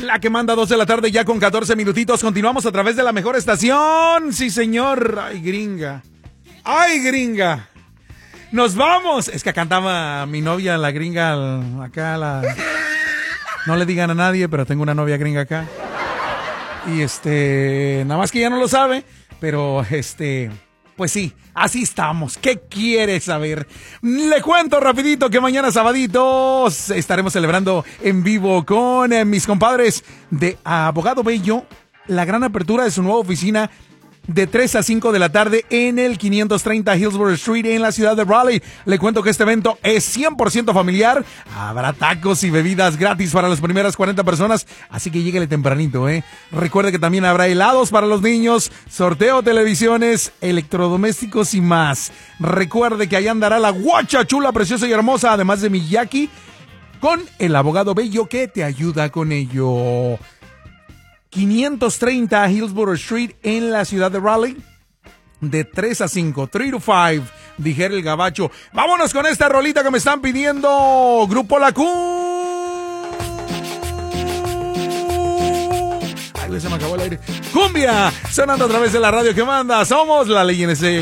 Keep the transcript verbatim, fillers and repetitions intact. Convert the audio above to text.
La que manda dos de la tarde ya con catorce minutitos. Continuamos a través de la mejor estación. Sí, señor. Ay, gringa. Ay, gringa. Nos vamos. Es que cantaba mi novia, la gringa, acá la... No le digan a nadie, pero tengo una novia gringa acá. Y este, nada más que ya no lo sabe, pero este... Pues sí, así estamos. ¿Qué quieres saber? Le cuento rapidito que mañana sabadito estaremos celebrando en vivo con eh, mis compadres de Abogado Bello la gran apertura de su nueva oficina de tres a cinco de la tarde en el quinientos treinta Hillsborough Street en la ciudad de Raleigh. Le cuento que este evento es cien por ciento familiar. Habrá tacos y bebidas gratis para las primeras cuarenta personas, así que lléguele tempranito, ¿eh? Recuerde que también habrá helados para los niños, sorteo, televisiones, electrodomésticos y más. Recuerde que ahí andará la guacha chula, preciosa y hermosa, además de Miyaki, con el Abogado Bello que te ayuda con ello. quinientos treinta Hillsborough Street en la ciudad de Raleigh, de tres a cinco, tres to cinco, dijera el gabacho. Vámonos con esta rolita que me están pidiendo, Grupo La Cu. Ay, se me acabó el aire. Cumbia, sonando a través de la radio que manda. Somos la ley N S.